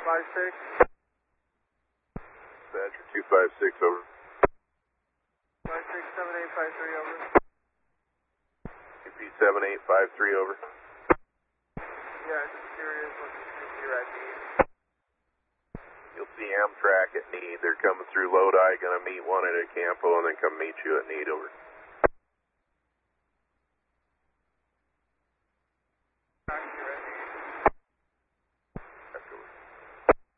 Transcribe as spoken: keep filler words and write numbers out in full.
five six. Badger two five six, over. five six seven eight five three, over. U P seven eight five three, over. Yeah, just curious what the you're at need. You'll see Amtrak at Need. They're coming through Lodi, going to meet one at Campo, and then come meet you at Need, over.